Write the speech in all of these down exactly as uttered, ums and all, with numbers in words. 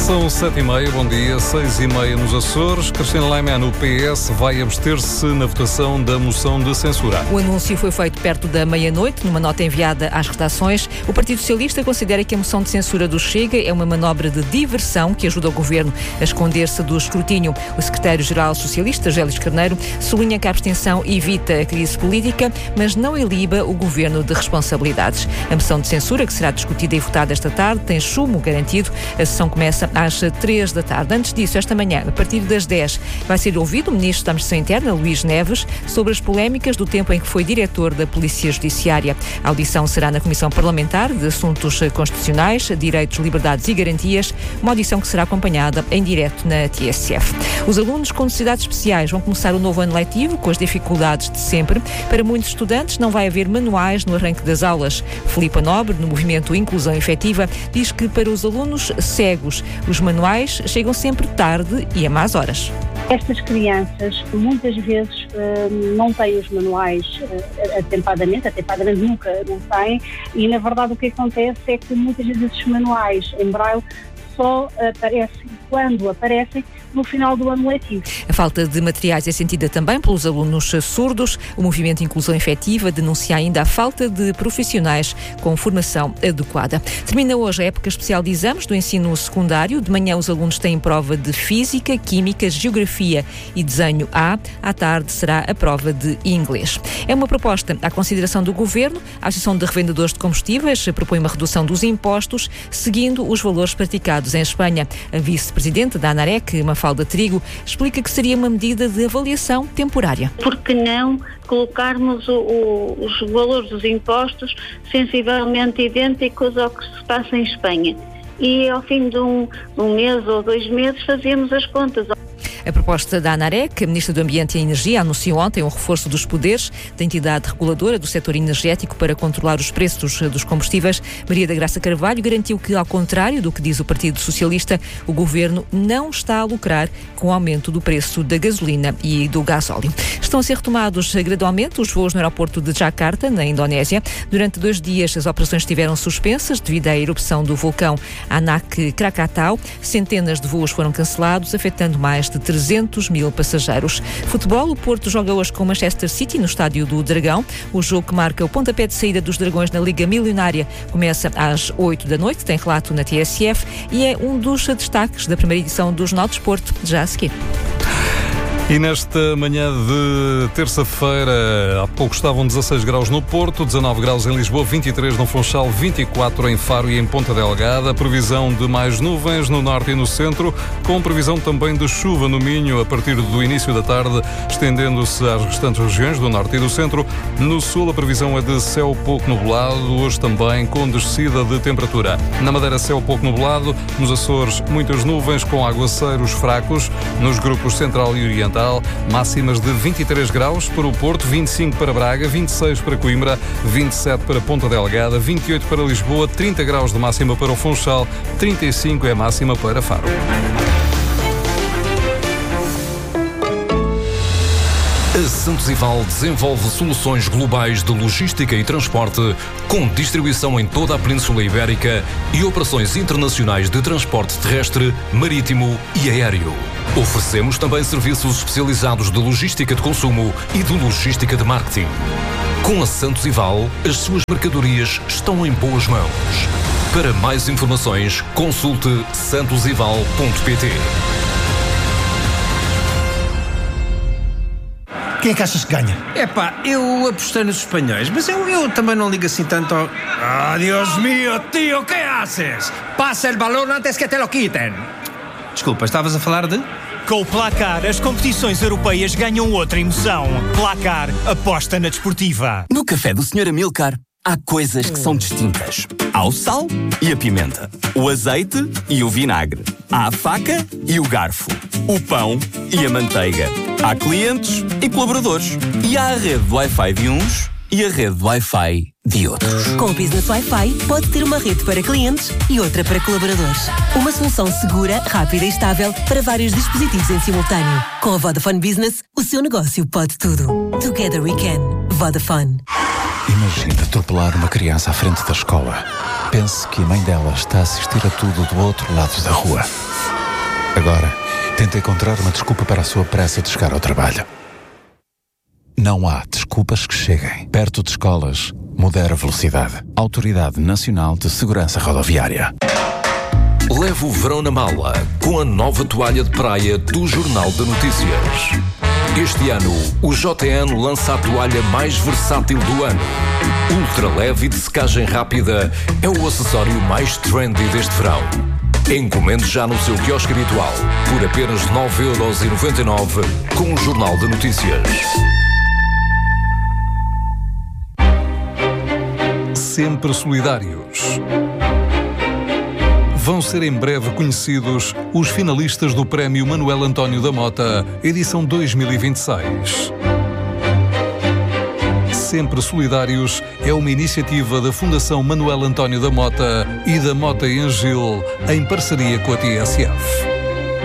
São sete e meia, bom dia, seis e meia nos Açores. Cristina Leimé, no P S, vai abster-se na votação da moção de censura. O anúncio foi feito perto da meia-noite, numa nota enviada às redações. O Partido Socialista considera que a moção de censura do Chega é uma manobra de diversão que ajuda o Governo a esconder-se do escrutínio. O secretário-geral socialista, Gélis Carneiro, sublinha que a abstenção evita a crise política, mas não iliba o Governo de responsabilidades. A moção de censura, que será discutida e votada esta tarde, tem chumbo garantido. A sessão começa às três da tarde. Antes disso, esta manhã, a partir das dez, vai ser ouvido o Ministro da Administração Interna, Luís Neves, sobre as polémicas do tempo em que foi diretor da Polícia Judiciária. A audição será na Comissão Parlamentar de Assuntos Constitucionais, Direitos, Liberdades e Garantias, uma audição que será acompanhada em direto na T S F. Os alunos com necessidades especiais vão começar o novo ano letivo com as dificuldades de sempre. Para muitos estudantes não vai haver manuais no arranque das aulas. Filipa Nobre, no movimento Inclusão Efetiva, diz que para os alunos cegos, os manuais chegam sempre tarde e a más horas. Estas crianças muitas vezes uh, não têm os manuais uh, atempadamente, atempadamente nunca não têm, e na verdade o que acontece é que muitas vezes esses manuais em braille só aparecem, quando aparecem, no final do ano letivo. A falta de materiais é sentida também pelos alunos surdos. O movimento Inclusão Efetiva denuncia ainda a falta de profissionais com formação adequada. Termina hoje a época especial de exames do ensino secundário. De manhã os alunos têm prova de Física, Química, Geografia e Desenho A. À tarde será a prova de Inglês. É uma proposta à consideração do Governo. A Associação de Revendedores de Combustíveis propõe uma redução dos impostos, seguindo os valores praticados em Espanha. A vice-presidente da ANAREC, Mafalda Trigo, explica que seria uma medida de avaliação temporária. Por que não colocarmos o, o, os valores dos impostos sensivelmente idênticos ao que se passa em Espanha? E ao fim de um, um mês ou dois meses fazemos as contas. A proposta da ANAREC, a Ministra do Ambiente e Energia, anunciou ontem o reforço dos poderes da entidade reguladora do setor energético para controlar os preços dos combustíveis. Maria da Graça Carvalho garantiu que, ao contrário do que diz o Partido Socialista, o Governo não está a lucrar com o aumento do preço da gasolina e do gasóleo. Estão a ser retomados gradualmente os voos no aeroporto de Jakarta, na Indonésia. Durante dois dias as operações estiveram suspensas devido à erupção do vulcão Anak Krakatau. Centenas de voos foram cancelados, afetando mais de trezentos mil passageiros. Futebol, o Porto joga hoje com o Manchester City no estádio do Dragão. O jogo que marca o pontapé de saída dos Dragões na Liga Milionária começa às oito da noite, tem relato na T S F e é um dos destaques da primeira edição do Jornal de Desporto, já a seguir. E nesta manhã de terça-feira, há pouco estavam dezasseis graus no Porto, dezanove graus em Lisboa, vinte e três no Funchal, vinte e quatro em Faro e em Ponta Delgada. Previsão de mais nuvens no norte e no centro, com previsão também de chuva no Minho a partir do início da tarde, estendendo-se às restantes regiões do norte e do centro. No sul, a previsão é de céu pouco nublado, hoje também com descida de temperatura. Na Madeira, céu pouco nublado. Nos Açores, muitas nuvens com aguaceiros fracos. Nos grupos central e oriental, máximas de vinte e três graus para o Porto, vinte e cinco para Braga, vinte e seis para Coimbra, vinte e sete para Ponta Delgada, vinte e oito para Lisboa, trinta graus de máxima para o Funchal, trinta e cinco é a máxima para Faro. A Santos Ival desenvolve soluções globais de logística e transporte, com distribuição em toda a Península Ibérica e operações internacionais de transporte terrestre, marítimo e aéreo. Oferecemos também serviços especializados de logística de consumo e de logística de marketing. Com a Santos Ival, as suas mercadorias estão em boas mãos. Para mais informações, consulte santos ival ponto pt. Quem é que achas que ganha? Epá, eu apostei nos espanhóis, mas eu, eu também não ligo assim tanto ao... Ah, Dios mío, tío, ¿qué haces? Passa el balón antes que te lo quiten. Desculpa, estavas a falar de... Com o Placar, as competições europeias ganham outra emoção. Placar, aposta na desportiva. No café do senhor Amilcar, há coisas que são distintas. Há o sal e a pimenta, o azeite e o vinagre, há a faca e o garfo, o pão e a manteiga. Há clientes e colaboradores. E há a rede de Wi-Fi de uns e a rede de Wi-Fi de outros. Com o Business Wi-Fi, pode ter uma rede para clientes e outra para colaboradores. Uma solução segura, rápida e estável para vários dispositivos em simultâneo. Com a Vodafone Business, o seu negócio pode tudo. Together we can. Vodafone. Imagine atropelar uma criança à frente da escola. Pense que a mãe dela está a assistir a tudo do outro lado da rua. Agora, tente encontrar uma desculpa para a sua pressa de chegar ao trabalho. Não há desculpas que cheguem. Perto de escolas, modera a velocidade. Autoridade Nacional de Segurança Rodoviária. Leve o verão na mala com a nova toalha de praia do Jornal de Notícias. Este ano, o J N lança a toalha mais versátil do ano. Ultra leve e de secagem rápida é o acessório mais trendy deste verão. Encomende já no seu quiosque habitual por apenas nove euros e noventa e nove com o Jornal de Notícias. Sempre solidários. Vão ser em breve conhecidos os finalistas do Prémio Manuel António da Mota, edição dois mil e vinte e seis. Sempre Solidários é uma iniciativa da Fundação Manuel António da Mota e da Mota em Gil, em parceria com a T S F.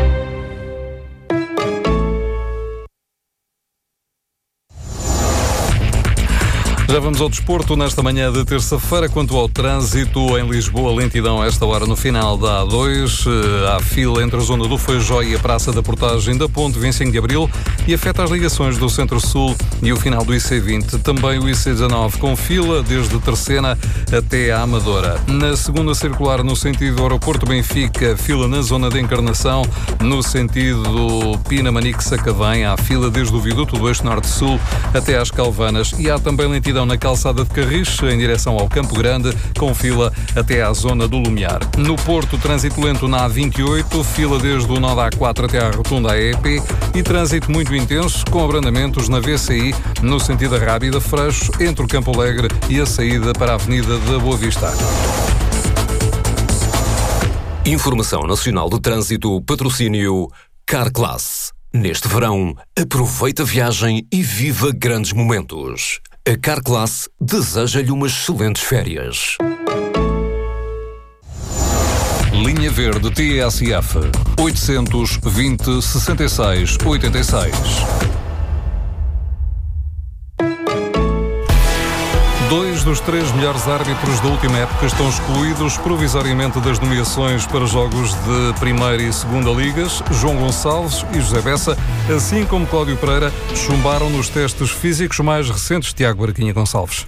Já vamos ao desporto nesta manhã de terça-feira. Quanto ao trânsito em Lisboa, lentidão a esta hora no final da A dois. Há fila entre a zona do Feijó e a Praça da Portagem da Ponte vinte e cinco de Abril e afeta as ligações do Centro-Sul e o final do I C vinte. Também o I C dezanove com fila desde Terceira até a Amadora. Na segunda circular no sentido do Aeroporto Benfica, fila na zona de Encarnação. No sentido Pina-Manique-Sacavém, há fila desde o viaduto do Eixo Norte-Sul até às Calvanas e há também lentidão na calçada de Carris, em direção ao Campo Grande, com fila até à zona do Lumiar. No Porto, trânsito lento na A vinte e oito, fila desde o nó da A quatro até à rotunda A E P e trânsito muito intenso, com abrandamentos na V C I, no sentido da Rábida Freixo, entre o Campo Alegre e a saída para a Avenida da Boa Vista. Informação Nacional de Trânsito, patrocínio Carclass. Neste verão, aproveita a viagem e viva grandes momentos. A Carclass deseja-lhe umas excelentes férias. Linha Verde T S F oitocentos e vinte, sessenta e seis, oitenta e seis. Dois dos três melhores árbitros da última época estão excluídos provisoriamente das nomeações para jogos de Primeira e Segunda Ligas. João Gonçalves e José Bessa, assim como Cláudio Pereira, chumbaram nos testes físicos mais recentes. Tiago Barquinha Gonçalves.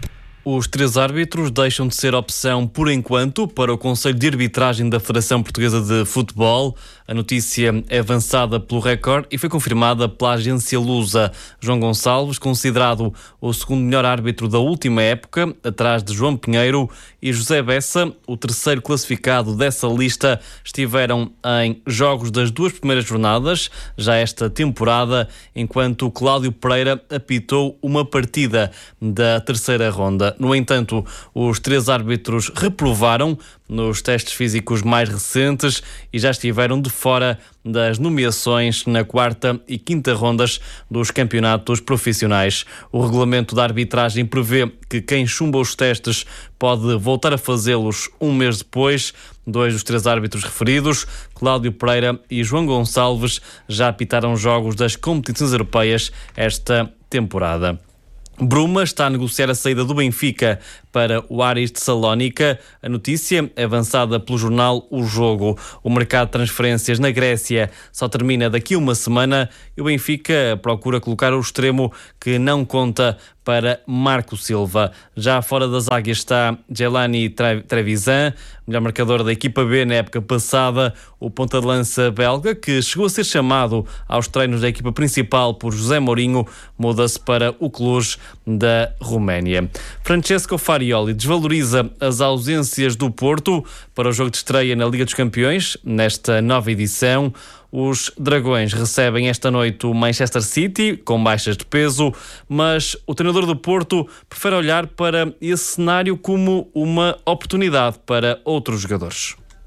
Os três árbitros deixam de ser opção por enquanto para o Conselho de Arbitragem da Federação Portuguesa de Futebol. A notícia é avançada pelo Record e foi confirmada pela agência Lusa. João Gonçalves, considerado o segundo melhor árbitro da última época, atrás de João Pinheiro, e José Bessa, o terceiro classificado dessa lista, estiveram em jogos das duas primeiras jornadas, já esta temporada, enquanto Cláudio Pereira apitou uma partida da terceira ronda. No entanto, os três árbitros reprovaram nos testes físicos mais recentes e já estiveram de fora das nomeações na quarta e quinta rondas dos campeonatos profissionais. O regulamento da arbitragem prevê que quem chumba os testes pode voltar a fazê-los um mês depois. Dois dos três árbitros referidos, Cláudio Pereira e João Gonçalves, já apitaram jogos das competições europeias esta temporada. Bruma está a negociar a saída do Benfica para o Aris de Salónica. A notícia é avançada pelo jornal O Jogo. O mercado de transferências na Grécia só termina daqui a uma semana e o Benfica procura colocar o extremo que não conta para Marco Silva. Já fora das águias está Jelani Trevisan, melhor marcador da equipa B na época passada. O ponta de lança belga, que chegou a ser chamado aos treinos da equipa principal por José Mourinho, muda-se para o Cluj da Roménia. Francesco Farioli desvaloriza as ausências do Porto para o jogo de estreia na Liga dos Campeões, nesta nova edição. Os Dragões recebem esta noite o Manchester City, com baixas de peso, mas o treinador do Porto prefere olhar para esse cenário como uma oportunidade para outros jogadores.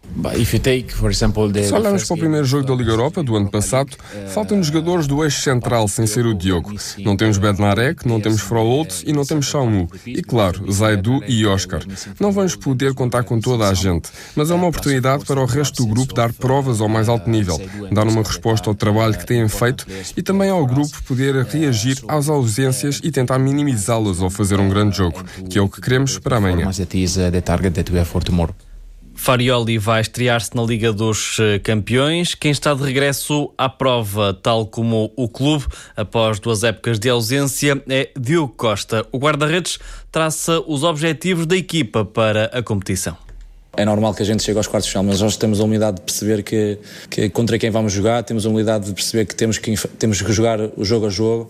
Se olharmos para o primeiro jogo da Liga Europa do ano passado, faltam-nos jogadores do eixo central, sem ser o Diogo. Não temos Bednarek, não temos Froholt e não temos Xiaomu. E claro, Zaidu e Oscar. Não vamos poder contar com toda a gente, mas é uma oportunidade para o resto do grupo dar provas ao mais alto nível, dar uma resposta ao trabalho que têm feito e também ao grupo poder reagir às ausências e tentar minimizá-las ao fazer um grande jogo, que é o que queremos para amanhã. Farioli vai estrear-se na Liga dos Campeões. Quem está de regresso à prova, tal como o clube, após duas épocas de ausência, é Diogo Costa. O guarda-redes traça os objetivos da equipa para a competição. É normal que a gente chegue aos quartos de final, mas nós temos a humildade de perceber que, que contra quem vamos jogar, temos a humildade de perceber que temos que, temos que jogar o jogo a jogo.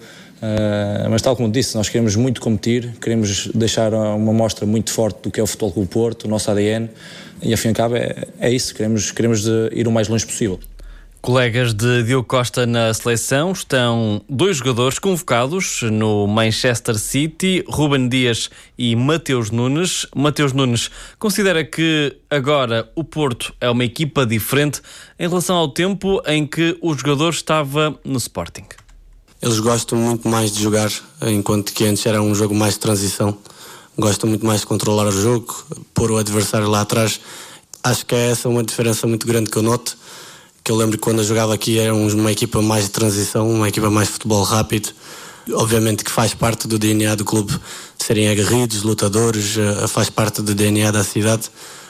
Uh, mas tal como disse, nós queremos muito competir, queremos deixar uma mostra muito forte do que é o Futebol Clube Porto, o nosso A D N, e afim e ao cabo é, é isso, queremos, queremos ir o mais longe possível. Colegas de Diogo Costa na seleção, estão dois jogadores convocados no Manchester City, Ruben Dias e Mateus Nunes. Mateus Nunes considera que agora o Porto é uma equipa diferente em relação ao tempo em que o jogador estava no Sporting. Eles gostam muito mais de jogar, enquanto que antes era um jogo mais de transição. Gostam muito mais de controlar o jogo, pôr o adversário lá atrás. Acho que é essa uma diferença muito grande que eu noto. Que eu lembro que quando eu jogava aqui era uma equipa mais de transição, uma equipa mais de futebol rápido. Obviamente que faz parte do D N A do clube serem aguerridos, lutadores, faz parte do D N A da cidade.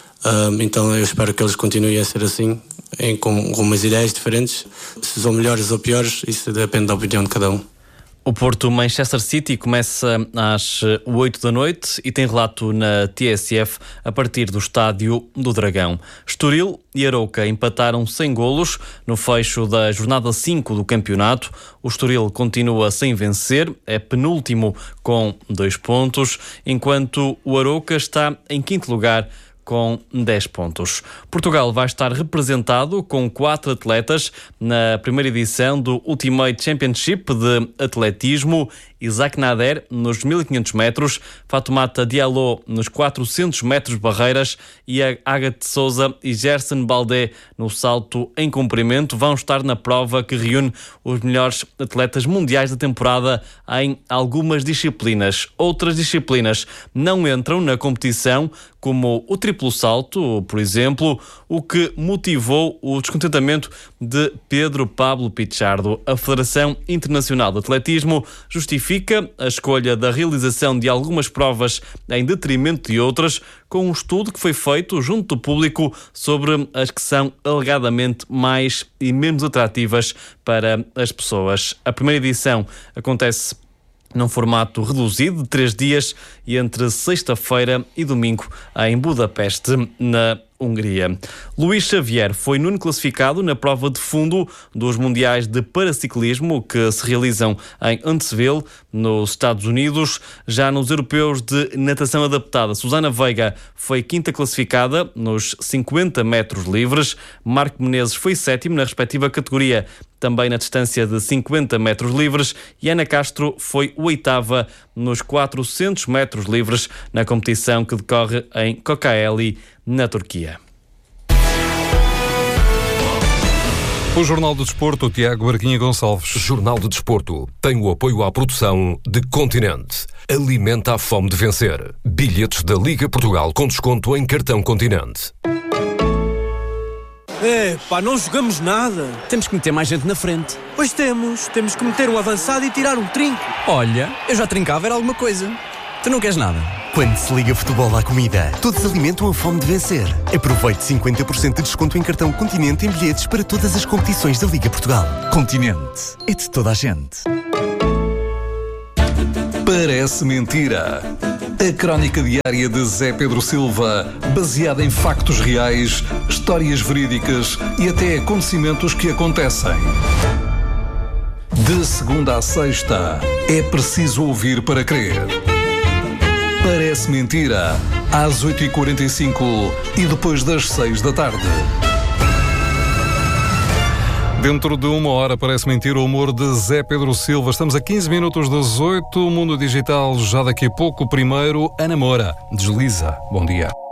Então eu espero que eles continuem a ser assim, em, com, com umas ideias diferentes. Se são melhores ou piores, isso depende da opinião de cada um. O Porto-Manchester City começa às oito da noite e tem relato na T S F a partir do Estádio do Dragão. Estoril e Arouca empataram sem golos no fecho da jornada cinco do campeonato. O Estoril continua sem vencer, é penúltimo com dois pontos, enquanto o Arouca está em quinto lugar com dez pontos. Portugal vai estar representado com quatro atletas na primeira edição do Ultimate Championship de atletismo. Isaac Nader nos mil e quinhentos metros, Fatoumata Diallo nos quatrocentos metros barreiras e a Agathe Souza e Gerson Baldé no salto em comprimento vão estar na prova que reúne os melhores atletas mundiais da temporada em algumas disciplinas. Outras disciplinas não entram na competição, como o triplo salto, por exemplo, o que motivou o descontentamento de Pedro Pablo Pichardo. A Federação Internacional de Atletismo justifica a escolha da realização de algumas provas em detrimento de outras, com um estudo que foi feito junto do público sobre as que são alegadamente mais e menos atrativas para as pessoas. A primeira edição acontece num formato reduzido de três dias e entre sexta-feira e domingo em Budapeste, na Hungria. Luís Xavier foi nono classificado na prova de fundo dos Mundiais de Paraciclismo que se realizam em Huntsville, nos Estados Unidos. Já nos europeus de natação adaptada, Susana Veiga foi quinta classificada nos cinquenta metros livres. Marco Menezes foi sétimo na respectiva categoria, também na distância de cinquenta metros livres, e Ana Castro foi oitava nos quatrocentos metros livres na competição que decorre em Kocaeli, na Turquia. O Jornal do Desporto, Tiago Barquinha Gonçalves. Jornal do Desporto tem o apoio à produção de Continente. Alimenta a fome de vencer. Bilhetes da Liga Portugal com desconto em cartão Continente. É, pá, não jogamos nada. Temos que meter mais gente na frente. Pois temos. Temos que meter um avançado e tirar um trinco. Olha, eu já trincava, era alguma coisa. Tu não queres nada? Quando se liga futebol à comida, todos alimentam a fome de vencer. Aproveite cinquenta por cento de desconto em cartão Continente em bilhetes para todas as competições da Liga Portugal. Continente. É de toda a gente. Parece mentira. A crónica diária de Zé Pedro Silva, baseada em factos reais, histórias verídicas e até acontecimentos que acontecem. De segunda a sexta, é preciso ouvir para crer. Parece mentira, às oito e quarenta e cinco e depois das seis da tarde. Dentro de uma hora, parece mentira, o humor de Zé Pedro Silva. Estamos a quinze minutos das oito, o Mundo Digital já daqui a pouco. Primeiro, Ana Moura. Desliza. Bom dia.